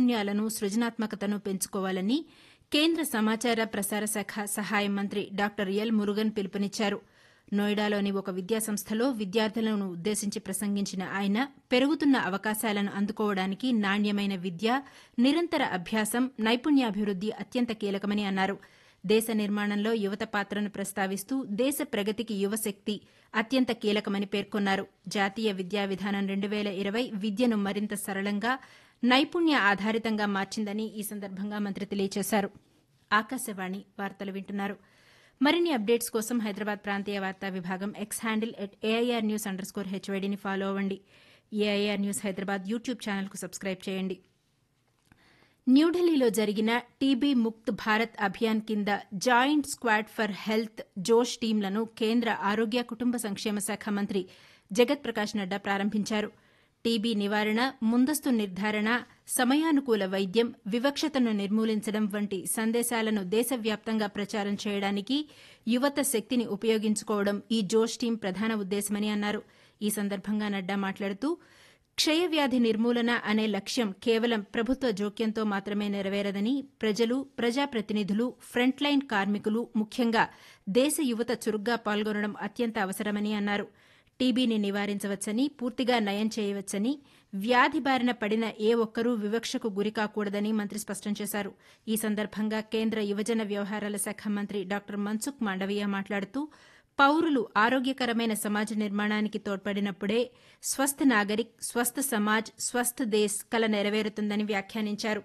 నైపుణ్యాలను సృజనాత్మకతను పెంచుకోవాలని కేంద్ర సమాచార ప్రసార శాఖ సహాయ మంత్రి డాక్టర్ ఎల్ మురుగన్ పిలుపునిచ్చారు. నోయిడాలోని ఒక విద్యాసంస్థలో విద్యార్థులను ఉద్దేశించి ప్రసంగించిన ఆయన పెరుగుతున్న అవకాశాలను అందుకోవడానికి నాణ్యమైన విద్య, నిరంతర అభ్యాసం, నైపుణ్యాభివృద్ది అత్యంత కీలకమని అన్నారు. దేశ నిర్మాణంలో యువత పాత్రను ప్రస్తావిస్తూ దేశ ప్రగతికి యువశక్తి అత్యంత కీలకమని పేర్కొన్నారు. జాతీయ విద్యా విధానం 2020 విద్యను మరింత సరళంగా, నైపుణ్య ఆధారితంగా మార్చిందని ఈ సందర్భంగా మంత్రి తెలియజేశారు. ఆకాశవాణి వార్తలు వింటున్నారు. మరిన్ని అప్డేట్స్ కోసం హైదరాబాద్ ప్రాంతీయ వార్తా విభాగం ఎక్స్ హ్యాండిల్ @AIRnews_HYDని ఫాలో అవ్వండి. ఏఐఆర్ న్యూస్ హైదరాబాద్ యూట్యూబ్ ఛానల్కు సబ్స్క్రైబ్ చేయండి. న్యూఢిల్లీలో జరిగిన టీబీ ముక్త్ భారత్ అభియాన్ కింద జాయింట్ స్క్వాడ్ ఫర్ హెల్త్ జోష్ టీంలను కేంద్ర ఆరోగ్య కుటుంబ సంక్షేమ శాఖ మంత్రి జగత్ ప్రకాష్ నడ్డా ప్రారంభించారు. టీబీ నివారణ, ముందస్తు నిర్ధారణ, సమయానుకూల వైద్యం, వివక్షతను నిర్మూలించడం వంటి సందేశాలను దేశవ్యాప్తంగా ప్రచారం చేయడానికి యువత శక్తిని ఉపయోగించుకోవడం ఈ జోష్ టీం ప్రధాన ఉద్దేశమని అన్నారు. ఈ సందర్భంగా నడ్డా మాట్లాడుతూ క్షయవ్యాధి నిర్మూలన అనే లక్ష్యం కేవలం ప్రభుత్వ జోక్యంతో మాత్రమే నెరవేరదని, ప్రజలు, ప్రజాప్రతినిధులు, ఫ్రంట్లైన్ కార్మికులు, ముఖ్యంగా దేశ యువత చురుగ్గా పాల్గొనడం అత్యంత అవసరమని అన్నారు. టీబీని నివారించవచ్చని, పూర్తిగా నయం చేయవచ్చని, వ్యాధి బారిన పడిన ఏ ఒక్కరూ వివక్షకు గురికాకూడదని మంత్రి స్పష్టం చేశారు. ఈ సందర్భంగా కేంద్ర యువజన వ్యవహారాల శాఖ మంత్రి డాక్టర్ మన్సుఖ్ మాండవీయ మాట్లాడుతూ పౌరులు ఆరోగ్యకరమైన సమాజ నిర్మాణానికి తోడ్పడినప్పుడే స్వస్థ నాగరిక్, స్వస్థ సమాజ్, స్వస్థ దేశ్ కల నెరవేరుతుందని వ్యాఖ్యానించారు.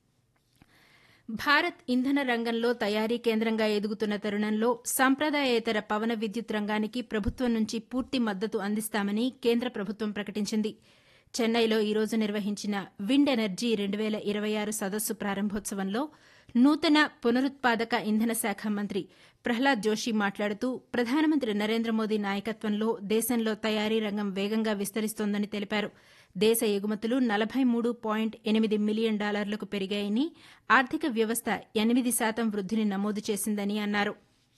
భారత్ ఇంధన రంగంలో తయారీ కేంద్రంగా ఎదుగుతున్న తరుణంలో సంప్రదాయేతర పవన విద్యుత్ రంగానికి ప్రభుత్వం నుంచి పూర్తి మద్దతు అందిస్తామని కేంద్ర ప్రభుత్వం ప్రకటించింది. చెన్నైలో ఈ రోజు నిర్వహించిన విండ్ ఎనర్జీ 2026 సదస్సు ప్రారంభోత్సవంలో నూతన పునరుత్పాదక ఇంధన శాఖ మంత్రి ప్రహ్లాద్ జోషి మాట్లాడుతూ ప్రధానమంత్రి నరేంద్ర మోదీ నాయకత్వంలో దేశంలో తయారీ రంగం వేగంగా విస్తరిస్తోందని తెలిపారు. దేశ ఎగుమతులు $40.8 మిలియన్ పెరిగాయని, ఆర్థిక వ్యవస్థ 8% వృద్దిని నమోదు చేసిందని అన్నారు.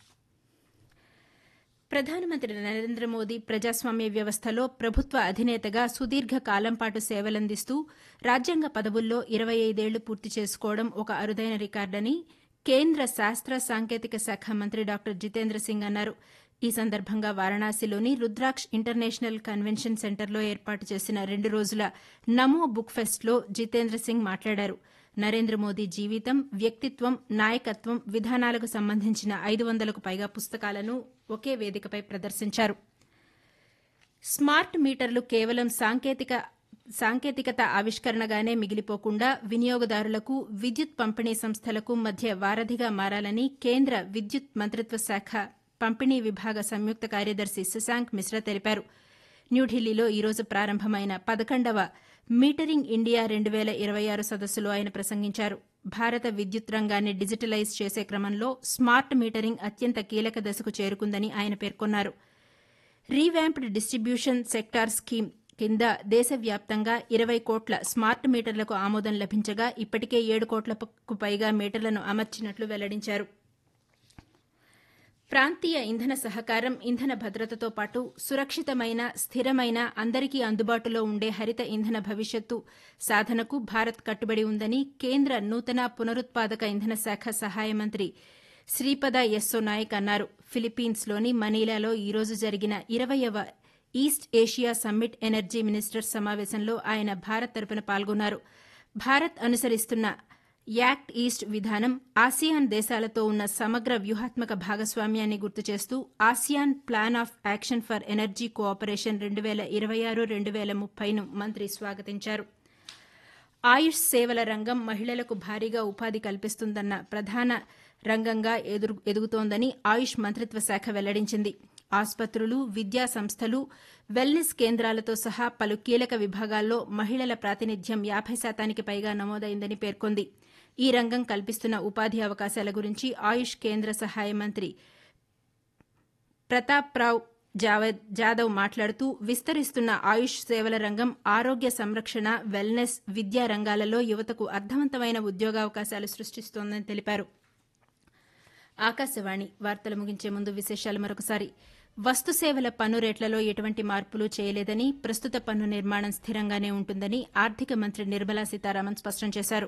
ప్రధానమంత్రి నరేంద్ర మోదీ ప్రజాస్వామ్య వ్యవస్థలో ప్రభుత్వ అధినేతగా సుదీర్ఘ కాలం పాటు సేవలందిస్తూ రాజ్యాంగ పదవుల్లో 25 ఏళ్లు పూర్తి చేసుకోవడం ఒక అరుదైన రికార్డని కేంద్ర శాస్త్ర సాంకేతిక శాఖ మంత్రి డాక్టర్ జితేంద్ర సింగ్ అన్నారు. ఈ సందర్భంగా వారణాసిలోని రుద్రాక్ష్ ఇంటర్నేషనల్ కన్వెన్షన్ సెంటర్లో ఏర్పాటు చేసిన 2 రోజుల నమో బుక్ ఫెస్ట్లో జితేంద్ర సింగ్ మాట్లాడారు. నరేంద్ర మోదీ జీవితం, వ్యక్తిత్వం, నాయకత్వం, విధానాలకు సంబంధించిన 500కు పైగా పుస్తకాలను ఒకే వేదికపై ప్రదర్శించారు. స్మార్ట్ మీటర్లు కేవలం సాంకేతికత ఆవిష్కరణగానే మిగిలిపోకుండా వినియోగదారులకు, విద్యుత్ పంపిణీ సంస్థలకు మధ్య వారధిగా మారాలని కేంద్ర విద్యుత్ మంత్రిత్వ శాఖ పంపిణీ విభాగ సంయుక్త కార్యదర్శి శశాంక్ మిశ్రా తెలిపారు. న్యూఢిల్లీలో ఈ రోజు ప్రారంభమైన 11వ మీటరింగ్ ఇండియా 2026 సదస్సులో ఆయన ప్రసంగించారు. భారత విద్యుత్ రంగాన్ని డిజిటలైజ్ చేసే క్రమంలో స్మార్ట్ మీటరింగ్ అత్యంత కీలక దశకు చేరుకుందని ఆయన పేర్కొన్నారు. రీవ్యాంప్డ్ డిస్టిబ్యూషన్ సెక్టార్ స్కీమ్ కింద దేశవ్యాప్తంగా 20 కోట్ల స్మార్ట్ మీటర్లకు ఆమోదం లభించగా ఇప్పటికే 7 కోట్లకు పైగా మీటర్లను అమర్చినట్లు వెల్లడించారు. ప్రాంతీయ ఇంధన సహకారం, ఇంధన భద్రతతో పాటు సురక్షితమైన, స్థిరమైన, అందరికీ అందుబాటులో ఉండే హరిత ఇంధన భవిష్యత్తు సాధనకు భారత్ కట్టుబడి ఉందని కేంద్ర నూతన పునరుత్పాదక ఇంధన శాఖ సహాయ మంత్రి శ్రీపద యెస్సో నాయక్ అన్నారు. ఫిలిప్పీన్స్లోని మనీలాలో ఈ రోజు జరిగిన 20వ east Asia summit energy ministers సమావేశంలో ఆయన భారత్ తరపున పాల్గొన్నారు. భారత్ అనుసరిస్తున్న యాక్ట్ ఈస్ట్ విధానం ఆసియాన్ దేశాలతో ఉన్న సమగ్ర వ్యూహాత్మక భాగస్వామ్యాన్ని గుర్తు చేస్తూ ASEAN plan of action for energy cooperation 2026-2030ను మంత్రి స్వాగతించారు. ఆయుష్ సేవల రంగం మహిళలకు భారీగా ఉపాధి కల్పిస్తుందన్న ప్రధాన రంగంగా ఎదుగుతోందని ఆయుష్ మంత్రిత్వ శాఖ వెల్లడించింది. ఆసుపత్రులు, విద్యా సంస్థలు, వెల్నెస్ కేంద్రాలతో సహా పలు కీలక విభాగాల్లో మహిళల ప్రాతినిధ్యం 50% పైగా నమోదైందని పేర్కొంది. ఈ రంగం కల్పిస్తున్న ఉపాధి అవకాశాల గురించి ఆయుష్ కేంద్ర సహాయ మంత్రి ప్రతాప్రావ్ జాదవ్ మాట్లాడుతూ విస్తరిస్తున్న ఆయుష్ సేవల రంగం ఆరోగ్య సంరక్షణ, వెల్నెస్, విద్యా రంగాలలో యువతకు అర్థవంతమైన ఉద్యోగావకాశాలు సృష్టిస్తోందని తెలిపారు. ఆకాశవాణి వార్తలు ముగించే ముందు విశేషాలు మరొకసారి. వస్తుసేవల పన్ను రేట్లలో ఎటువంటి మార్పులు చేయలేదని, ప్రస్తుత పన్ను నిర్మాణం స్థిరంగానే ఉంటుందని ఆర్థిక మంత్రి నిర్మలా సీతారామన్ స్పష్టం చేశారు.